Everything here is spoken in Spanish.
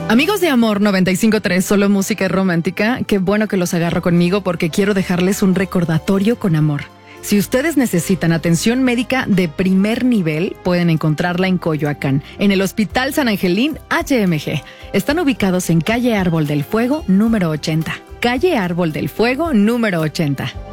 Amigos de Amor 95.3, solo música romántica, qué bueno que los agarro conmigo porque quiero dejarles un recordatorio con amor. Si ustedes necesitan atención médica de primer nivel, pueden encontrarla en Coyoacán, en el Hospital San Angelín HMG. Están ubicados en calle Árbol del Fuego, número 80. Calle Árbol del Fuego, número 80.